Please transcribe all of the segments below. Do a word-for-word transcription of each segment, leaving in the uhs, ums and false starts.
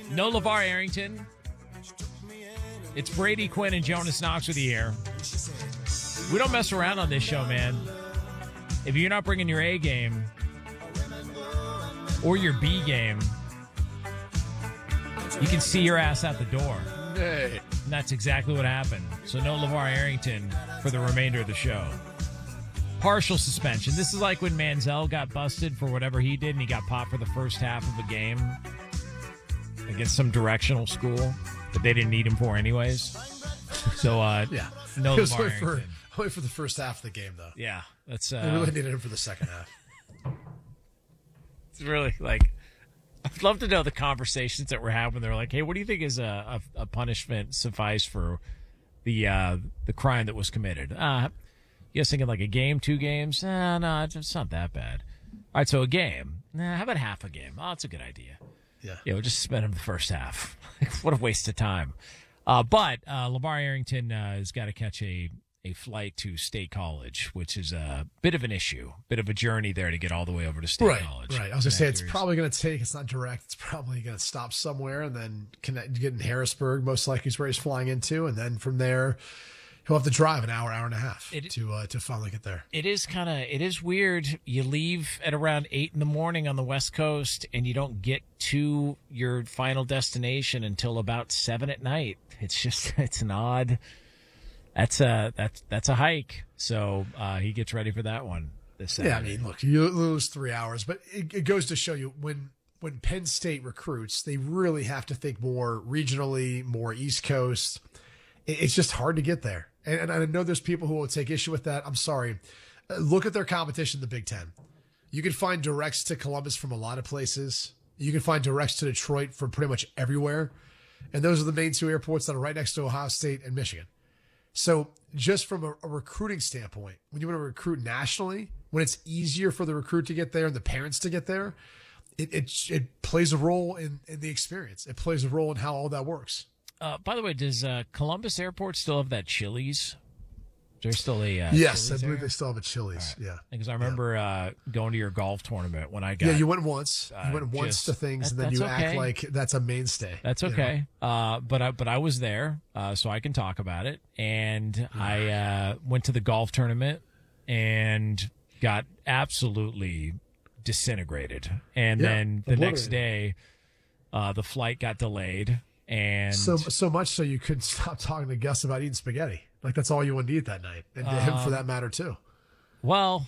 No LeVar Arrington. It's Brady Quinn and Jonas Knox with you here. We don't mess around on this show, man. If you're not bringing your A game or your B game, you can see your ass out the door. Hey. And that's exactly what happened. So no LeVar Arrington for the remainder of the show. Partial suspension. This is like when Manziel got busted for whatever he did and he got popped for the first half of a game against some directional school that they didn't need him for anyways. So, uh, yeah. no LeVar Arrington. For, only for the first half of the game, though. Yeah. That's, uh, they really needed him for the second half. It's really like, I'd love to know the conversations that we're having. They're like, hey, what do you think is a, a, a punishment suffice for the uh, the crime that was committed? Uh, you guys thinking like a game, two games? Uh, no, it's not that bad. All right, so a game. Nah, how about half a game? Oh, that's a good idea. Yeah. Yeah, we'll just suspend him the first half. What a waste of time. Uh, but uh, LeVar Arrington uh, has got to catch a, a flight to State College, which is a bit of an issue, bit of a journey there to get all the way over to State right, College. Right, I was going to say, it's probably going to take, it's not direct, it's probably going to stop somewhere and then connect, get in Harrisburg, most likely is where he's flying into. And then from there, he'll have to drive an hour, hour and a half it, to uh, to finally get there. It is kind of, it is weird. You leave at around eight in the morning on the West Coast and you don't get to your final destination until about seven at night. It's just, it's an odd, that's a, that's, that's a hike. So uh, he gets ready for that one this Saturday. Yeah, I mean, look, you lose three hours, but it, it goes to show you when, when Penn State recruits, they really have to think more regionally, more East Coast. It, it's just hard to get there. And, and I know there's people who will take issue with that. I'm sorry. Uh, look at their competition in the Big Ten. You can find directs to Columbus from a lot of places. You can find directs to Detroit from pretty much everywhere. And those are the main two airports that are right next to Ohio State and Michigan. So just from a, a recruiting standpoint, when you want to recruit nationally, when it's easier for the recruit to get there and the parents to get there, it it, it plays a role in, in the experience. It plays a role in how all that works. Uh, by the way, does uh, Columbus Airport still have that Chili's? There's still a uh, yes, Chili's I believe there? they still have a Chili's. Right. Yeah, because I remember yeah. uh, going to your golf tournament when I got. Yeah, you went once. You went uh, once just, to things, that, and then you okay. act like that's a mainstay. That's okay. You know? uh, but I but I was there, uh, so I can talk about it. And I uh, went to the golf tournament and got absolutely disintegrated. And yeah, then the next day, uh, the flight got delayed. And so so much so you couldn't stop talking to Gus about eating spaghetti. Like that's all you wanted to eat that night, and to um, him for that matter too. Well,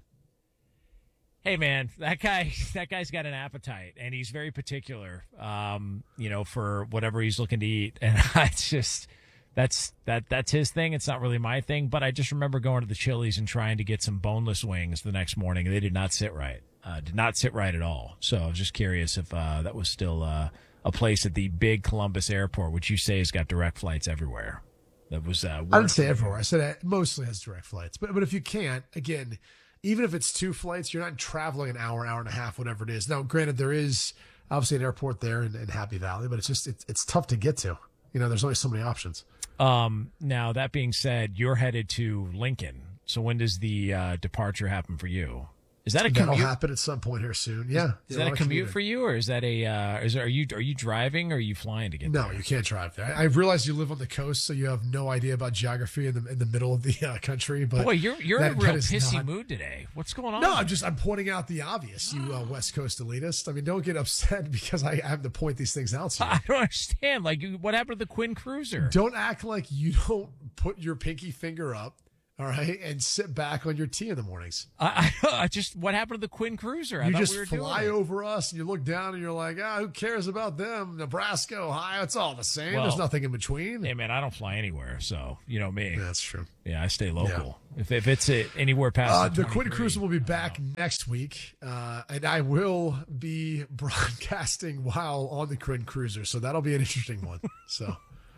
hey man, that guy that guy's got an appetite, and he's very particular. Um, you know, for whatever he's looking to eat, and it's just that's that that's his thing. It's not really my thing. But I just remember going to the Chili's and trying to get some boneless wings the next morning, and they did not sit right. Uh, did not sit right at all. So I was just curious if uh, that was still. Uh, a place at the big Columbus airport, which you say has got direct flights everywhere. That was, uh, I didn't say everywhere. I said it mostly has direct flights, but, but if you can't, again, even if it's two flights, you're not traveling an hour, hour and a half, whatever it is. Now, granted, there is obviously an airport there in, in Happy Valley, but it's just, it's, it's tough to get to, you know, there's only so many options. Um, now that being said, you're headed to Lincoln. So when does the, uh, departure happen for you? Is that a That'll commute? happen at some point here soon. Yeah. Is, is that a commute for you, or is that a? Uh, is there, are you are you driving, or are you flying to get no, there? No, you can't drive there. I, I realize you live on the coast, so you have no idea about geography in the in the middle of the uh, country. But boy, you're you're that, in a real pissy not... mood today. What's going on? No, I'm just I'm pointing out the obvious. You uh, West Coast elitist. I mean, don't get upset because I have to point these things out to you. I don't understand. Like, what happened to the Quinn Cruiser? Don't act like you don't put your pinky finger up. All right, and sit back on your tea in the mornings. I, I, I just what happened to the Quinn Cruiser? I you thought just we were fly doing over us, and you look down, and you're like, ah, who cares about them? Nebraska, Ohio, it's all the same. Well, There's nothing in between. Hey man, I don't fly anywhere, so you know me. That's true. Yeah, I stay local. Yeah. If if it's a, anywhere past uh, the, the Quinn Cruiser will be back next week, uh, and I will be broadcasting while on the Quinn Cruiser, so that'll be an interesting one. So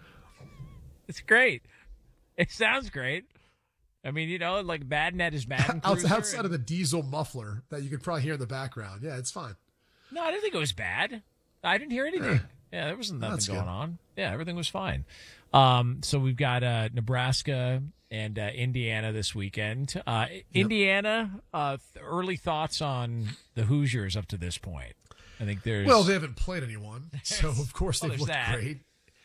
it's great. It sounds great. I mean, you know, like Madden at his Madden Cruiser. Outside and... of the diesel muffler that you could probably hear in the background. Yeah, it's fine. No, I didn't think it was bad. I didn't hear anything. Yeah, yeah there wasn't nothing That's going good. on. Yeah, everything was fine. Um, so we've got uh, Nebraska and uh, Indiana this weekend. Uh, yep. Indiana, uh, th- early thoughts on the Hoosiers up to this point? I think there's Well, they haven't played anyone, so of course well, they've looked that. great.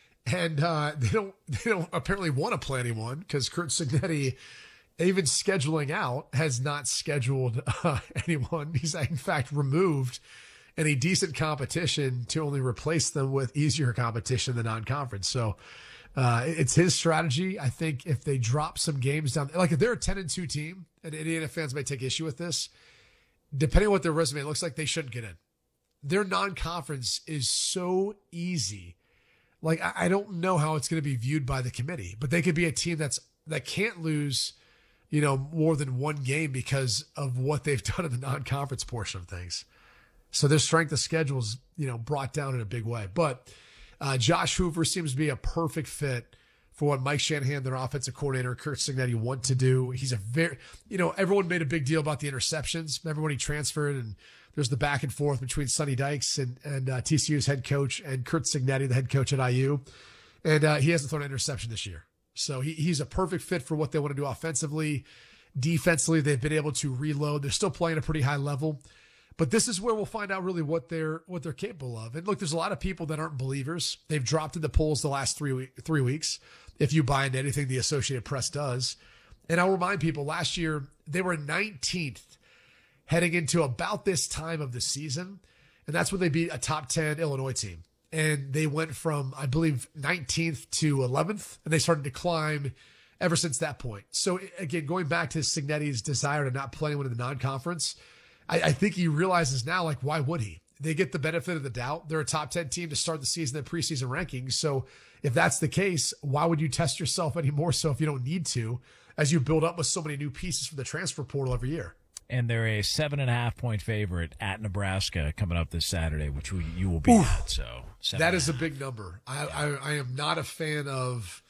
And uh, they don't they don't apparently want to play anyone because Curt Cignetti, even scheduling out, has not scheduled uh, anyone. He's in fact removed any decent competition to only replace them with easier competition than non-conference. So uh, it's his strategy. I think if they drop some games down, like if they're a ten and two team, and Indiana fans may take issue with this, depending on what their resume looks like, they shouldn't get in. Their non-conference is so easy. Like, I don't know how it's going to be viewed by the committee, but they could be a team that's that can't lose, you know, more than one game because of what they've done in the non-conference portion of things. So their strength of schedule is, you know, brought down in a big way. But uh, Josh Hoover seems to be a perfect fit for what Mike Shanahan, their offensive coordinator, Curt Cignetti, want to do. He's a very, you know, everyone made a big deal about the interceptions. Remember when he transferred and there's the back and forth between Sonny Dykes and, and uh, T C U's head coach and Curt Cignetti, the head coach at I U. And uh, he hasn't thrown an interception this year. So he, he's a perfect fit for what they want to do offensively. Defensively, they've been able to reload. They're still playing at a pretty high level. But this is where we'll find out really what they're what they're capable of. And look, there's a lot of people that aren't believers. They've dropped in the polls the last three week, three weeks, if you buy into anything the Associated Press does. And I'll remind people, last year, they were nineteenth heading into about this time of the season. And that's when they beat a top ten Illinois team. And they went from, I believe, nineteenth to eleventh, and they started to climb ever since that point. So again, going back to Cignetti's desire to not play one in the non-conference, I, I think he realizes now, like, why would he? They get the benefit of the doubt. They're a top ten team to start the season in preseason rankings. So if that's the case, why would you test yourself any more so if you don't need to, as you build up with so many new pieces from the transfer portal every year? And they're a seven and a half point favorite at Nebraska coming up this Saturday, which we, you will be Oof, at. So that is a big number. I, I, I am not a fan of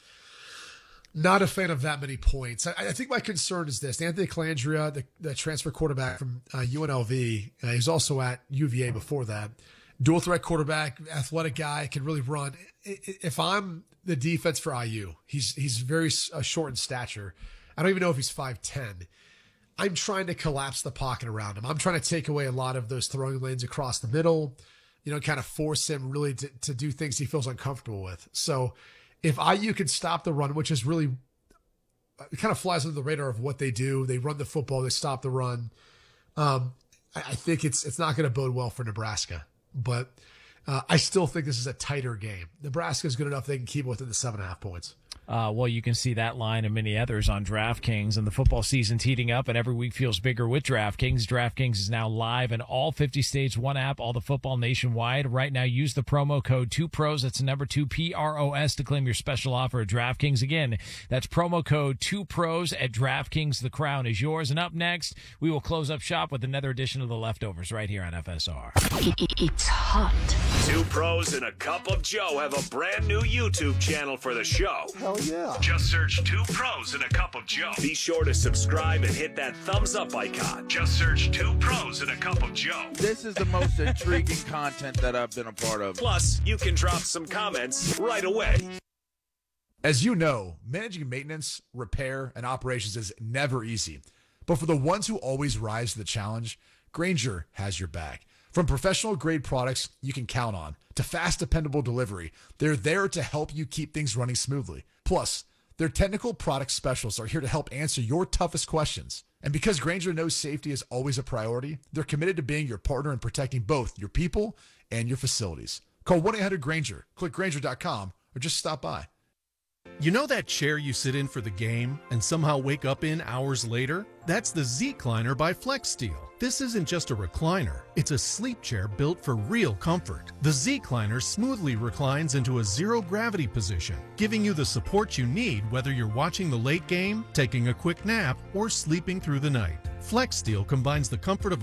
not a fan of that many points. I, I think my concern is this: Anthony Calandria, the, the transfer quarterback from uh, U N L V, uh, he's also at U V A before that. Dual threat quarterback, athletic guy, can really run. If I'm the defense for I U, he's he's very uh, short in stature. I don't even know if he's five ten. I'm trying to collapse the pocket around him. I'm trying to take away a lot of those throwing lanes across the middle, you know, kind of force him really to, to do things he feels uncomfortable with. So if I U can stop the run, which is really, it kind of flies under the radar of what they do. They run the football, they stop the run. Um, I, I think it's it's not going to bode well for Nebraska. But uh, I still think this is a tighter game. Nebraska is good enough they can keep it within the seven and a half points. Uh, well, you can see that line and many others on DraftKings, and the football season's heating up, and every week feels bigger with DraftKings. DraftKings is now live in all fifty states, one app, all the football nationwide. Right now, use the promo code two pros. That's the number two, P R O S, to claim your special offer at DraftKings. Again, that's promo code two pros at DraftKings. The crown is yours. And up next, we will close up shop with another edition of The Leftovers right here on F S R. It's hot. Two pros and a cup of Joe have a brand new YouTube channel for the show. Hell yeah. Just search Two Pros and a Cup of Joe. Be sure to subscribe and hit that thumbs up icon. Just search Two Pros and a Cup of Joe. This is the most intriguing content that I've been a part of. Plus, you can drop some comments right away. As you know, managing maintenance, repair, and operations is never easy. But for the ones who always rise to the challenge, Grainger has your back. From professional-grade products you can count on to fast, dependable delivery, they're there to help you keep things running smoothly. Plus, their technical product specialists are here to help answer your toughest questions. And because Grainger knows safety is always a priority, they're committed to being your partner in protecting both your people and your facilities. Call one eight hundred Grainger, click Grainger dot com, or just stop by. You know that chair you sit in for the game and somehow wake up in hours later? That's the Z-Cliner by FlexSteel. This isn't just a recliner, it's a sleep chair built for real comfort. The Z-Cliner smoothly reclines into a zero-gravity position, giving you the support you need whether you're watching the late game, taking a quick nap, or sleeping through the night. FlexSteel combines the comfort of